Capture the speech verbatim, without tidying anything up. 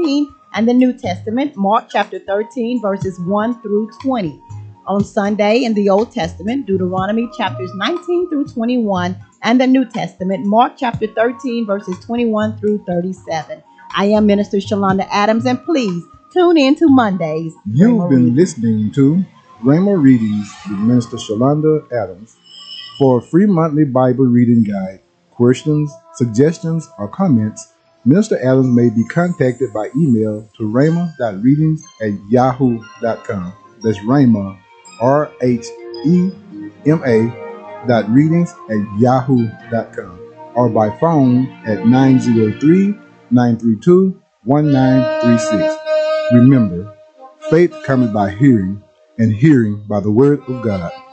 nineteen, and the New Testament, Mark chapter thirteen, verses one through twenty. On Sunday in the Old Testament, Deuteronomy chapters nineteen through twenty-one, and the New Testament, Mark chapter thirteen, verses twenty-one through thirty-seven. I am Minister Shalonda Adams, and please tune in to Mondays. You've been listening to Rhema Readings with Minister Shalonda Adams. For a free monthly Bible reading guide, questions, suggestions, or comments, Minister Adams may be contacted by email to rhema dot readings at yahoo dot com. That's Rhema, R H E M A dot readings at yahoo dot com, or by phone at nine zero three, nine three two, one nine three six. Remember, faith cometh by hearing, and hearing by the word of God.